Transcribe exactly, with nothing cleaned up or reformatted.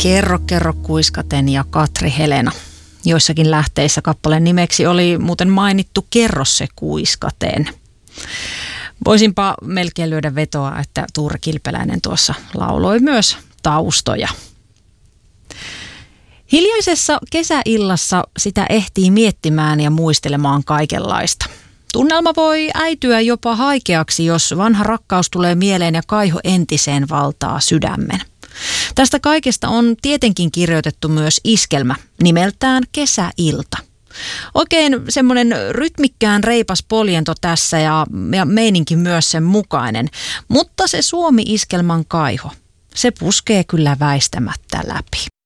Kerro, kerro kuiskaten ja Katri Helena. Joissakin lähteissä kappaleen nimeksi oli muuten mainittu Kerro se kuiskaten. Voisinpa melkein lyödä vetoa, että Tuure Kilpeläinen tuossa lauloi myös taustoja. Hiljaisessa kesäillassa sitä ehtii miettimään ja muistelemaan kaikenlaista. Tunnelma voi äityä jopa haikeaksi, jos vanha rakkaus tulee mieleen ja kaiho entiseen valtaa sydämen. Tästä kaikesta on tietenkin kirjoitettu myös iskelmä nimeltään Kesäilta. Oikein semmoinen rytmikkään reipas poljento tässä ja, ja meininki myös sen mukainen, mutta se Suomi-iskelman kaiho, se puskee kyllä väistämättä läpi.